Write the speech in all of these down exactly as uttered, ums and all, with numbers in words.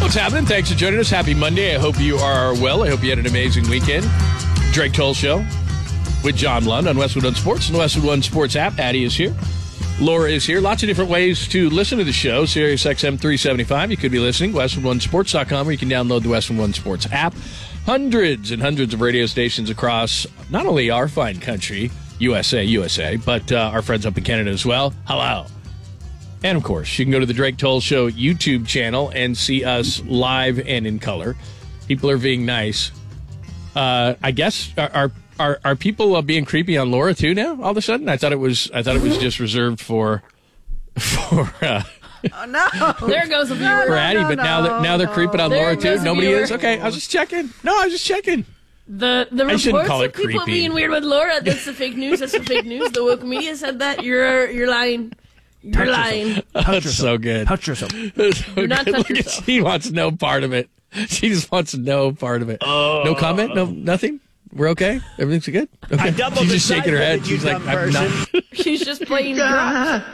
What's happening? Thanks for joining us. Happy Monday. I hope you are well. I hope you had an amazing weekend. Drake Toll Show with John Lund on Westwood One Sports and the Westwood One Sports app. Addie is here. Laura is here. Lots of different ways to listen to the show. Sirius X M three seventy-five. You could be listening. Westwood One Sports dot com, or you can download the Westwood One Sports app. Hundreds and hundreds of radio stations across not only our fine country, U S A, U S A, but uh, our friends up in Canada as well. Hello. And, of course, you can go to the Drake Toll Show YouTube channel and see us live and in color. People are being nice. Uh, I guess are are are people uh, being creepy on Laura too now? All of a sudden, I thought it was I thought it was just reserved for for. Uh, oh no! There goes a viewer. For Addie, no, but no, now they're now they're creeping on there Laura too. goes a Nobody viewer. is. Okay, I was just checking. No, I was just checking. The the I shouldn't reports call of it people creepy. being weird with Laura, that's the fake news. That's the fake news. The woke media said that. You're you're lying. You're Touch lying. yourself. Oh, Touch that's yourself. so good. Touch yourself. That's so Do not good. touch Look at- yourself. She wants no part of it. She just wants no part of it. No comment. No nothing. We're okay. Everything's good. Okay. I doubled She's the just shaking her size head. of it, you She's like, dumb I'm not. person. She's just playing drops.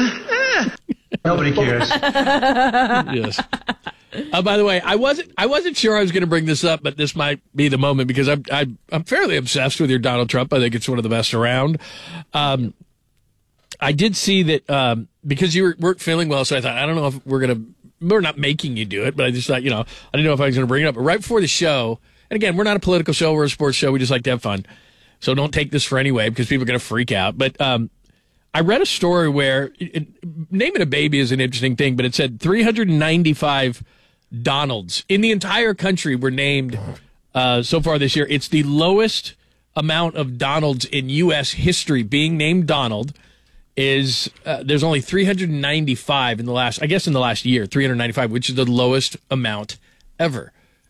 Nobody cares. Yes. Uh, by the way, I wasn't I wasn't sure I was going to bring this up, but this might be the moment because I'm I'm, I'm fairly obsessed with your Donald Trump. I think it's one of the best around. Um, I did see that um, because you were, weren't feeling well, so I thought I don't know if we're going to we're not making you do it, but I just thought you know I didn't know if I was going to bring it up. But right before the show, and again, we're not a political show, we're a sports show. We just like to have fun, so don't take this for any way because people are going to freak out. But um, I read a story where it, naming a baby is an interesting thing, but it said three hundred ninety-five Donalds in the entire country were named uh, so far this year. It's the lowest amount of Donalds in U S history being named Donald. Is uh, there's only three hundred ninety-five in the last, I guess in the last year, three hundred ninety-five, which is the lowest amount ever.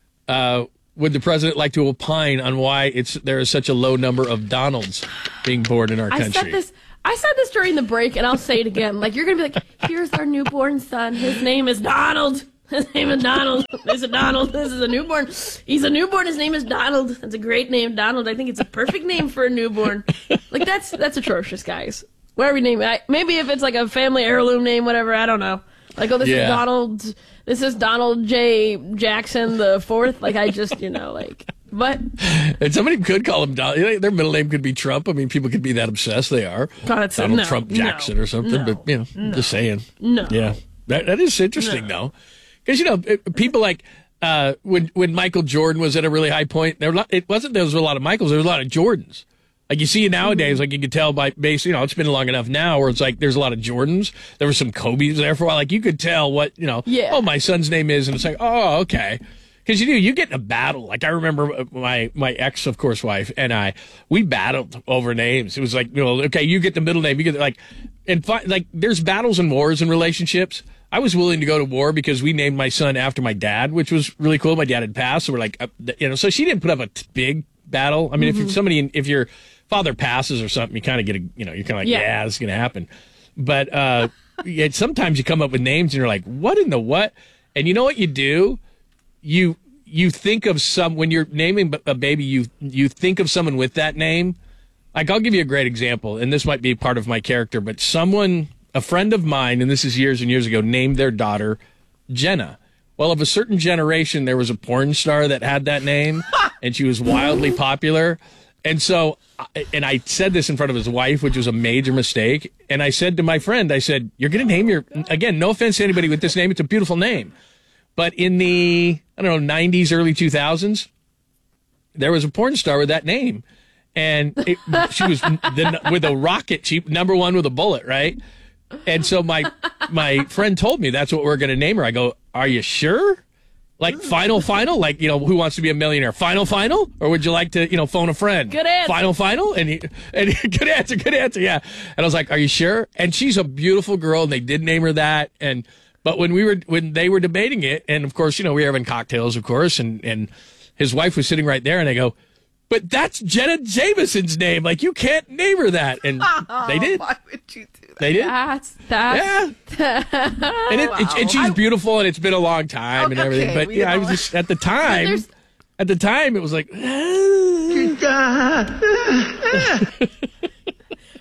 Uh, would the president like to opine on why it's there is such a low number of Donalds being born in our I country? said this. I said this during the break, and I'll say it again. Like you're gonna be like, "Here's our newborn son. His name is Donald. His name is Donald. This is Donald. This is a newborn. He's a newborn. His name is Donald. That's a great name, Donald. I think it's a perfect name for a newborn. Like that's that's atrocious, guys. Whatever you name it. I, maybe if it's like a family heirloom name, whatever. I don't know. Like, oh, this Yeah. is Donald. This is Donald J. Jackson the fourth. Like I just, you know, like. But And somebody could call him Donald. You know, their middle name could be Trump. I mean, people could be that obsessed. They are. God, it's- Donald no, Trump no, Jackson or something. no, but, you know, just saying. No. Yeah. That, that is interesting, though. Because, you know, it- people like uh, when when Michael Jordan was at a really high point, there were a lot, it wasn't there was a lot of Michaels. There was a lot of Jordans. Like you see nowadays, like you can tell by base, you know, it's been long enough now where it's like there's a lot of Jordans. There were some Kobe's there for a while. Like you could tell what, you know, Yeah. oh, my son's name is. And it's like, oh, okay. Because you do, you get in a battle. Like I remember my my ex, of course, wife and I, we battled over names. It was like, you know, okay, you get the middle name, you get the, like, and fi- like there's battles and wars in relationships. I was willing to go to war because we named my son after my dad, which was really cool. My dad had passed, so we're like, uh, you know, so she didn't put up a t- big battle. I mean, Mm-hmm. if somebody, if your father passes or something, you kind of get a, you know, you're kind of like, Yeah. yeah, this is gonna happen. But uh, yet sometimes you come up with names and you're like, what in the what? And you know what you do? You you think of some when you're naming a baby, you you think of someone with that name. Like I'll give you a great example, and this might be part of my character, but someone, a friend of mine, and this is years and years ago, named their daughter Jenna. Well, of a certain generation, there was a porn star that had that name, and she was wildly popular. And so, and I said this in front of his wife, which was a major mistake. And I said to my friend, I said, you're going to name your, again, no offense to anybody with this name, it's a beautiful name. But in the, I don't know, nineties, early two thousands, there was a porn star with that name. And it, she was the, with a rocket, she, number one with a bullet, right? And so my my friend told me that's what we're going to name her. I go, are you sure? Like final, final? Like, you know, Who Wants to Be a Millionaire? Final, final? Or would you like to, you know, phone a friend? Good answer. Final, final? And, he, and he, good answer, good answer, yeah. And I was like, are you sure? And she's a beautiful girl, and they did name her that. And But when we were, when they were debating it, and of course, you know, we were having cocktails, of course, and, and his wife was sitting right there, and I go, but that's Jenna Jameson's name. Like, you can't name her that. And they did. Why would you do that? They did. That's that's Yeah. And, it, it- and she's beautiful, and it's been a long time and Okay, everything. But we yeah, I know. was just at the time. there's- At the time, it was like,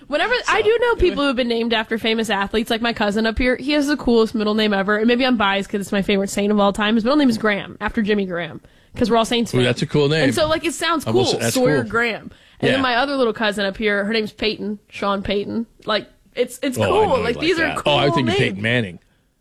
Whenever I do know people who have been named after famous athletes, like my cousin up here, he has the coolest middle name ever. And maybe I'm biased because it's my favorite saint of all time. His middle name is Graham, after Jimmy Graham, because we're all Saints fans. Ooh, that's a cool name. And so, like, it sounds I will cool. say that's Sawyer cool. Graham. And Yeah. then my other little cousin up here, her name's Peyton, Sean Peyton. Like, it's it's Oh, I know cool. you Like, these that. are cool Oh, I think names. Peyton Manning.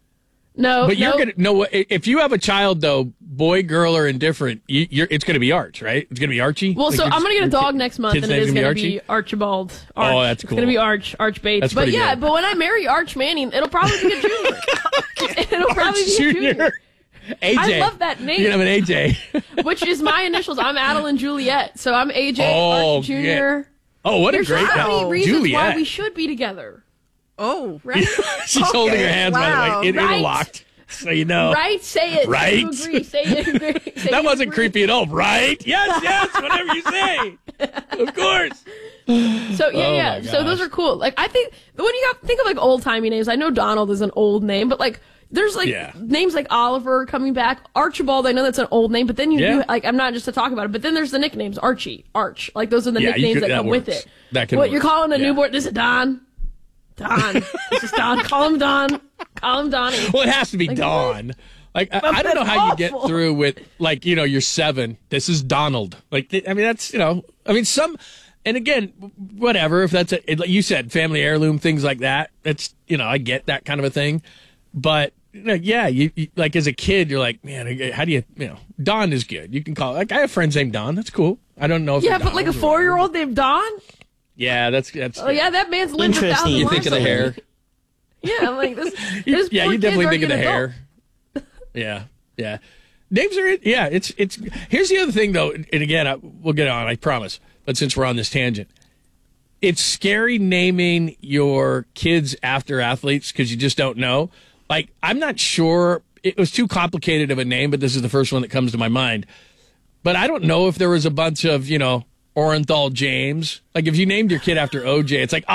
No, But no. you're gonna no. If you have a child though, boy, girl, or indifferent, you, you're it's gonna be Arch, right? It's gonna be Archie. Well, Like so you're I'm just- gonna get a your dog kid- next month, kid's and it name's is gonna gonna be be Archie? Archibald. Arch. Oh, that's It's gonna cool. be Arch, Arch Bates. That's but pretty yeah, good. but when I marry Arch Manning, it'll probably be a junior. it'll probably be a junior. A J. I love that name. You can have an A J. Which is my initials. I'm Adeline Juliet, so I'm A J Oh, Arch Junior Oh, what There's a great so many name. reasons Juliet. why we should be together, Oh, right? She's holding her hands by the wow. way, in, Right. interlocked, so you know. Right? Say it. Right? Say you agree. Say you agree. Say That you wasn't agree. creepy at all, right? Yes, yes, whatever you say. Of course. So yeah, Oh, yeah. my So those gosh. are cool. Like I think when you got, think of like old timey names, I know Donald is an old name, but like there's like Yeah. names like Oliver coming back, Archibald. I know that's an old name, but then you Yeah. do like I'm not just to talk about it, but then there's the nicknames Archie, Arch. Like those are the Yeah, you nicknames could- that that come with works. it. That can What work. you're calling a Yeah. newborn? This is Don. Don. This is Don. Call him Don. Call him Donnie. Well, it has to be Like, Dawn. Like I, I don't know that's how you get awful. through with like you know you're seven. This is Donald. Like I mean that's you know I mean some and again whatever if that's a, like you said family heirloom things like that. It's you know I get that kind of a thing, but you know, yeah you, you like as a kid you're like man how do you you know Don is good. You can call like I have friends named Don. That's cool. I don't know if Yeah, they're but like a Donalds or four year old named Don. whatever. Yeah, that's that's Oh yeah, that man's lived a Interesting. thousand You lives think of the already. hair. Yeah, I'm like this. You- this yeah, poor you kid's definitely already think of the an hair. adult. Yeah, yeah. Names are yeah. It's it's. Here's the other thing though, and again, I, we'll get on. I promise. But since we're on this tangent, it's scary naming your kids after athletes because you just don't know. Like I'm not sure. It was too complicated of a name, but this is the first one that comes to my mind. But I don't know if there was a bunch of you know Orenthal James. Like if you named your kid after O J, it's like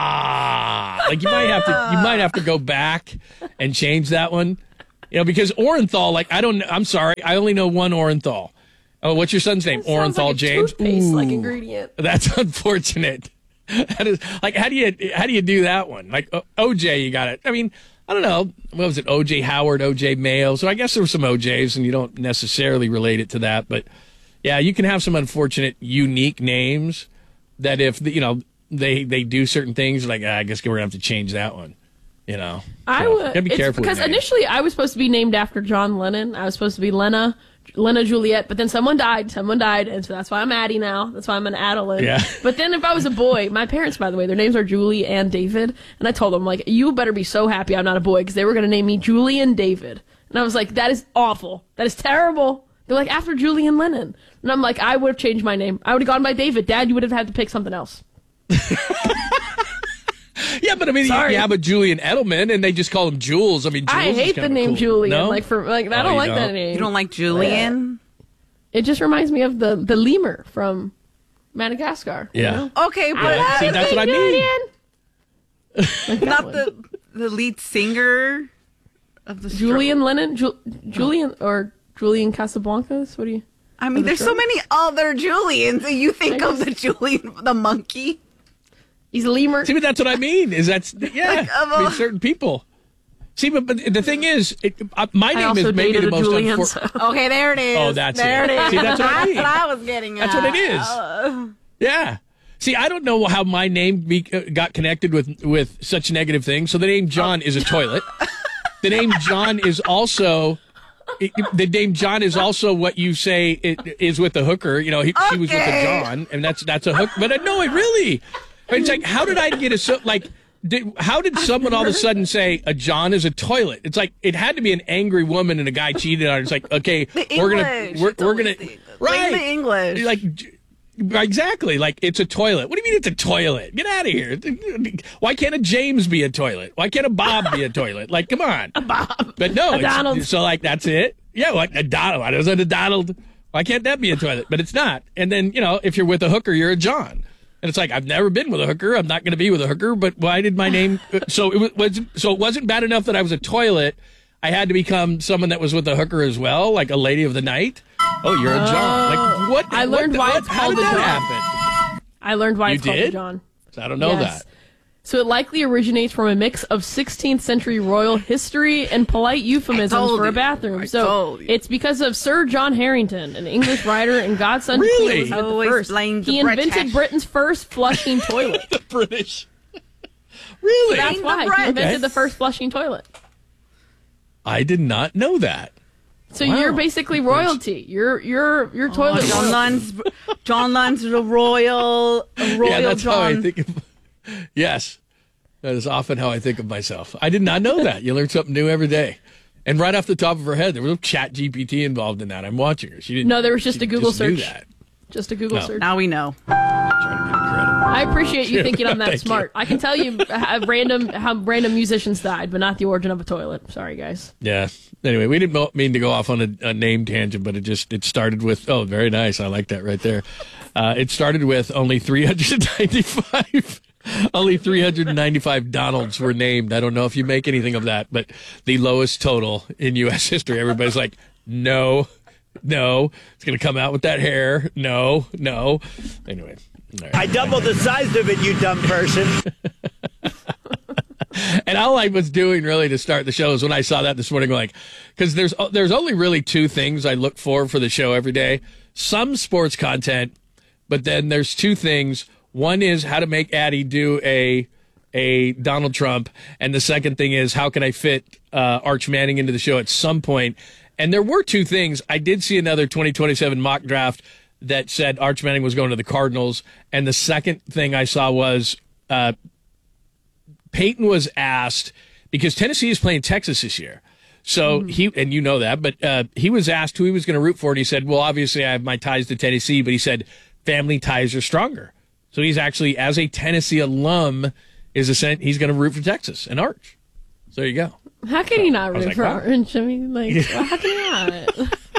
ah. Like you might have to you might have to go back and change that one. You know, because Orenthal, like I don't I'm sorry, I only know one Orenthal. Oh, what's your son's name? Sounds Orenthal like a James. toothpaste like Ooh. ingredient. That's unfortunate. That is like how do you how do you do that one? Like o- O J, you got it. I mean, I don't know. What was it? O J Howard, O J Mayo. So I guess there were some O Js, and you don't necessarily relate it to that. But yeah, you can have some unfortunate, unique names that if you know they they do certain things, like ah, I guess we're gonna have to change that one. You know, I So, would gotta be it's careful with because names. initially I was supposed to be named after John Lennon. I was supposed to be Lena, Lena Juliet, but then someone died. Someone died, and so that's why I'm Addie now. That's why I'm an Adeline. Yeah. But then if I was a boy, my parents, by the way, their names are Julie and David, and I told them like, you better be so happy I'm not a boy because they were gonna name me Julian David, and I was like, that is awful. That is terrible. They're like after Julian Lennon, and I'm like, I would have changed my name. I would have gone by David. Dad, you would have had to pick something else. Yeah, but I mean, you, Sorry. you have a Julian Edelman, and they just call him Jules. I mean, Jules I is hate the kinda name cool. Julian. No? Like for like I Oh, don't you like that don't? name. You don't like Julian? It just reminds me of the the lemur from Madagascar. you Yeah. know? Okay, but Yeah, see, that's what I mean. Julian. Like that not one. the the lead singer of the Julian Lennon, Ju- Julian or Julian Casablancas. What do you? I mean, the there's so Strokes? many other Julians. And you think I of the Julian, the monkey? He's a lemur. See, but that's what I mean. Is that's yeah, Like, of I mean, a- certain people. See, but, but the thing is, it, uh, my I name also is maybe dated the a most Julian. unfor- So. Okay, there it is. Oh, that's there it. it is. See, that's what I mean. what I was getting at. That's what it is. Uh, Yeah. See, I don't know how my name be, uh, got connected with with such negative things. So the name John is a toilet. The name John is also. It, the name John is also what you say it is with the hooker. You know, he, she was with a Okay. John, and that's that's a hook. But uh, no, it really. It's like, how did I get a so like? Did, how did someone all of a sudden say a John is a toilet? It's like it had to be an angry woman and a guy cheated on her. It's like, okay, the we're gonna English. we're, It's we're always gonna the- right blame the English. You're like j- exactly like it's a toilet. What do you mean it's a toilet? Get out of here! Why can't a James be a toilet? Why can't a Bob be a toilet? Like, come on, a Bob. But no, A it's, Donald. so like that's it. Yeah, like a Donald. Why doesn't a Donald? Why can't that be a toilet? But it's not. And then you know, if you're with a hooker, you're a John. And it's like I've never been with a hooker. I'm not going to be with a hooker. But why did my name? So it was. So it wasn't bad enough that I was a toilet. I had to become someone that was with a hooker as well, like a lady of the night. Oh, you're a John. Like what? I learned what, why what, it's how called did the that John. happen? I learned why You it's called did? the John. So I don't know Yes. that. So it likely originates from a mix of sixteenth century royal history and polite euphemisms for a bathroom. I so told you. it's because of Sir John Harrington, an English writer and godson to Queen Really? Elizabeth Always the First. blame the He invented British. Britain's first flushing toilet. The British. Really? That's the why he British. invented Okay. the first flushing toilet. I did not know that. So Wow. you're basically royalty. You're you're your toilet. John royalty. Lund's, John Lund's the royal, royal yeah, that's John. how I think of. Yes, that is often how I think of myself. I did not know that. You learn something new every day. And right off the top of her head, there was no Chat G P T involved in that. I'm watching her. She didn't. No, there was just she a Google just knew search. that. Just a Google No. search. Now we know. Trying to get credit. I appreciate you thinking I'm that Thank smart. you. I can tell you how random how random musicians died, but not the origin of a toilet. Sorry, guys. Yeah. Anyway, we didn't mo- mean to go off on a, a name tangent, but it just it started with oh, very nice. I like that right there. Uh, it started with only three hundred ninety-five. Only three hundred ninety-five Donalds were named. I don't know if you make anything of that, but the lowest total in U S history. Everybody's like, no, no. It's going to come out with that hair. No, no. Anyway. All right. I doubled the size of it, you dumb person. And all I was doing really to start the show is when I saw that this morning, like, because there's there's only really two things I look for for the show every day. Some sports content, but then there's two things. One is how to make Addie do a a Donald Trump, and the second thing is how can I fit uh, Arch Manning into the show at some point. And there were two things. I did see another twenty twenty-seven mock draft that said Arch Manning was going to the Cardinals, and the second thing I saw was uh, Peyton was asked, because Tennessee is playing Texas this year. So mm-hmm. he, and you know that, but uh, he was asked who he was going to root for, and he said, well, obviously I have my ties to Tennessee, but he said family ties are stronger. So he's actually, as a Tennessee alum, is a, he's going to root for Texas and Arch. So there you go. How can so, you not root like, for wow. Orange? I mean, like, well, how can you not?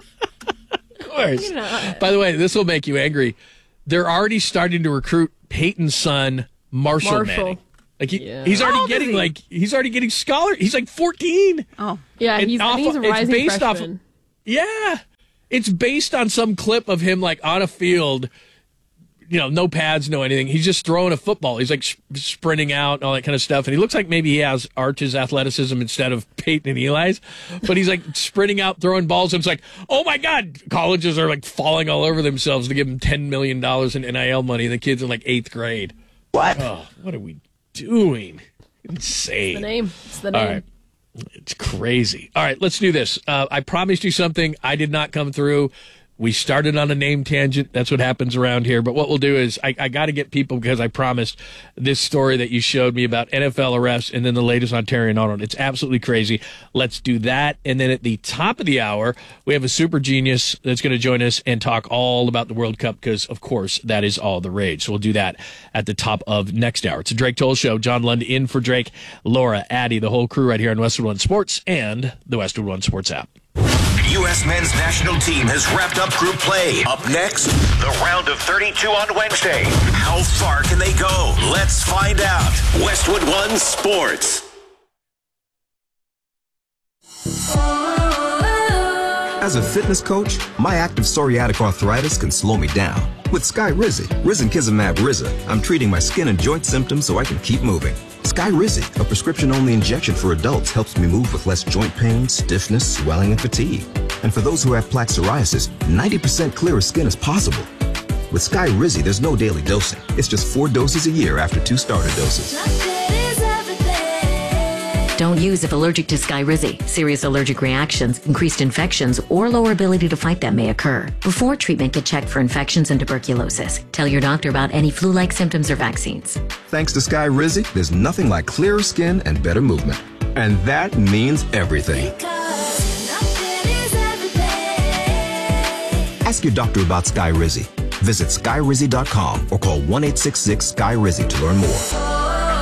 Of course. You know. By the way, this will make you angry. They're already starting to recruit Peyton's son, Marshall, Marshall. Manning. Like he, Yeah. he's How already old is getting he? like he's already getting scholar. He's like fourteen. Oh, Yeah, And he's, I off- think he's a it's rising based off- freshman. Yeah, it's based on some clip of him like on a field. You know, no pads, no anything. He's just throwing a football. He's like sh- sprinting out and all that kind of stuff. And he looks like maybe he has Arch's athleticism instead of Peyton and Eli's. But he's like sprinting out, throwing balls. And it's like, oh my God, colleges are like falling all over themselves to give him ten million dollars in N I L money. And the kid's in like eighth grade. What? Oh, what are we doing? Insane. The name. It's the All name. right. It's crazy. All right, let's do this. Uh, I promised you something. I did not come through. We started on a name tangent. That's what happens around here. But what we'll do is I, I got to get people, because I promised, this story that you showed me about N F L arrests and then the latest Ontario Arnold. It's absolutely crazy. Let's do that. And then at the top of the hour, we have a super genius that's going to join us and talk all about the World Cup, because, of course, that is all the rage. So we'll do that at the top of next hour. It's a Drake Toll Show. John Lund in for Drake, Laura, Addie, the whole crew right here on Westwood One Sports and the Westwood One Sports app. U S men's national team has wrapped up group play. Up next, the round of thirty-two on Wednesday. How far can they go? Let's find out. Westwood One Sports. As a fitness coach, my active psoriatic arthritis can slow me down. With Skyrizi, Risankizumab Riza, I'm treating my skin and joint symptoms so I can keep moving. Skyrizi, a prescription-only injection for adults, helps me move with less joint pain, stiffness, swelling, and fatigue. And for those who have plaque psoriasis, ninety percent clearer skin is possible. With Skyrizi, there's no daily dosing. It's just four doses a year after two starter doses. Don't use if allergic to Skyrizi. Serious allergic reactions, increased infections, or lower ability to fight them may occur. Before treatment, get checked for infections and tuberculosis. Tell your doctor about any flu-like symptoms or vaccines. Thanks to Skyrizi, there's nothing like clearer skin and better movement. And that means everything. Ask your doctor about Skyrizi. Visit Skyrizi dot com or call one eight six six Skyrizi to learn more.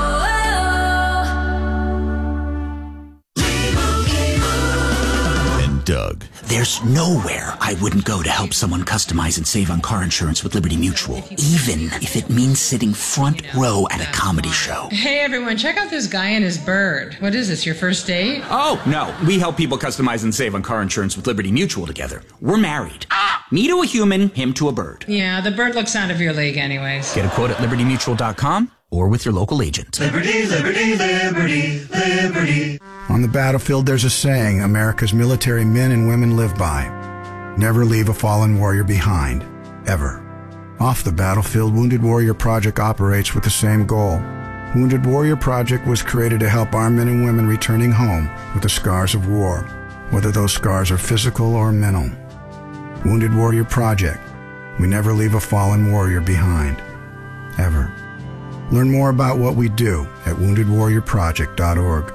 Doug. There's nowhere I wouldn't go to help someone customize and save on car insurance with Liberty Mutual, even if it means sitting front row at a comedy show. Hey everyone, check out this guy and his bird. What is this, your first date? Oh, no. We help people customize and save on car insurance with Liberty Mutual together. We're married. Me to a human, him to a bird. Yeah, the bird looks out of your league anyways. Get a quote at Liberty Mutual dot com or with your local agent. Liberty, liberty, liberty, liberty. On the battlefield, there's a saying America's military men and women live by. Never leave a fallen warrior behind, ever. Off the battlefield, Wounded Warrior Project operates with the same goal. Wounded Warrior Project was created to help our men and women returning home with the scars of war, whether those scars are physical or mental. Wounded Warrior Project. We never leave a fallen warrior behind, ever. Learn more about what we do at wounded warrior project dot org.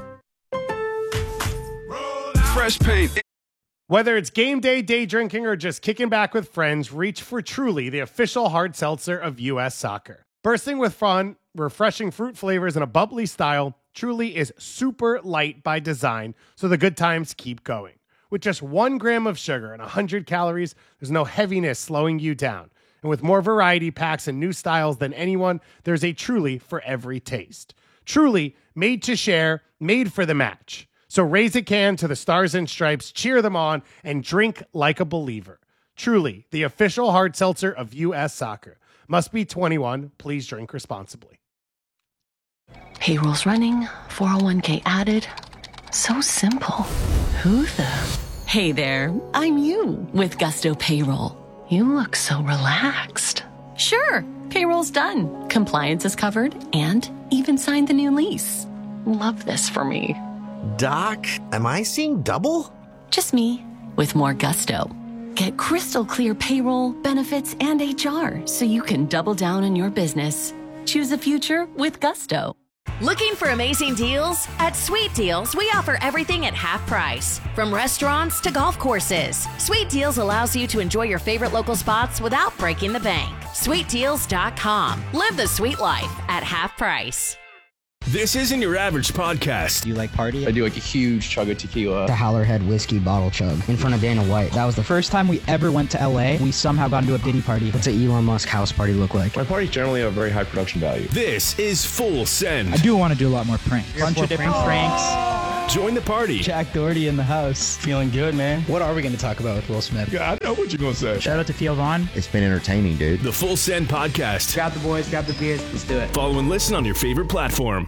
Fresh paint. Whether it's game day, day drinking, or just kicking back with friends, reach for Truly, the official hard seltzer of U S Soccer. Bursting with fun, refreshing fruit flavors, and a bubbly style, Truly is super light by design, so the good times keep going. With just one gram of sugar and one hundred calories, there's no heaviness slowing you down. And with more variety packs and new styles than anyone, there's a Truly for every taste. Truly, made to share, made for the match. So raise a can to the Stars and Stripes, cheer them on, and drink like a believer. Truly, the official hard seltzer of U S Soccer. Must be twenty-one. Please drink responsibly. Payroll's running, four oh one k added. So simple. Who the? Hey there, I'm you with Gusto Payroll. You look so relaxed. Sure, payroll's done. Compliance is covered and even signed the new lease. Love this for me. Doc, am I seeing double? Just me with more gusto. Get crystal clear payroll, benefits, and H R so you can double down on your business. Choose a future with Gusto. Looking for amazing deals? At Sweet Deals, we offer everything at half price. From restaurants to golf courses, Sweet Deals allows you to enjoy your favorite local spots without breaking the bank. sweet deals dot com. Live the sweet life at half price. This isn't your average podcast. Do you like party? I do like a huge chug of tequila. The Howlerhead whiskey bottle chug in front of Dana White. That was the first time we ever went to L A. We somehow got into a Diddy party. What's an Elon Musk house party look like? My parties generally have very high production value. This is Full Send. I do want to do a lot more pranks. A bunch of different pranks. pranks. Join the party. Jack Doherty in the house. Feeling good, man. What are we going to talk about with Will Smith? Yeah, I know what you're going to say. Shout out to Theo Vaughn. It's been entertaining, dude. The Full Send podcast. Grab the boys, grab the beers. Let's do it. Follow and listen on your favorite platform.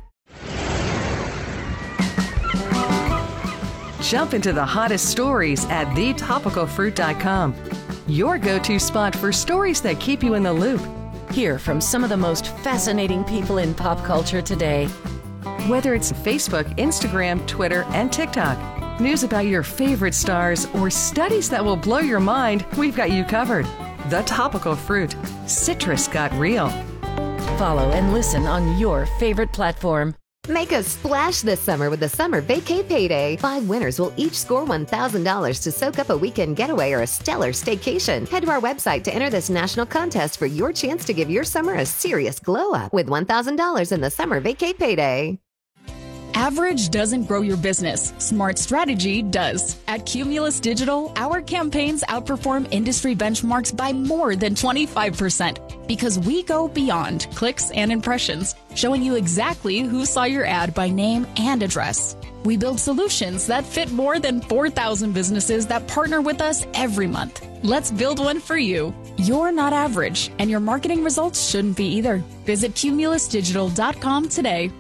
Jump into the hottest stories at the topical fruit dot com. Your go-to spot for stories that keep you in the loop. Hear from some of the most fascinating people in pop culture today. Whether it's Facebook, Instagram, Twitter, and TikTok, news about your favorite stars, or studies that will blow your mind, we've got you covered. The Topical Fruit. Citrus got real. Follow and listen on your favorite platform. Make a splash this summer with the Summer Vacay Payday. Five winners will each score one thousand dollars to soak up a weekend getaway or a stellar staycation. Head to our website to enter this national contest for your chance to give your summer a serious glow up with one thousand dollars in the Summer Vacay Payday. Average doesn't grow your business. Smart strategy does. At Cumulus Digital, our campaigns outperform industry benchmarks by more than twenty-five percent because we go beyond clicks and impressions, showing you exactly who saw your ad by name and address. We build solutions that fit more than four thousand businesses that partner with us every month. Let's build one for you. You're not average, and your marketing results shouldn't be either. Visit cumulus digital dot com today.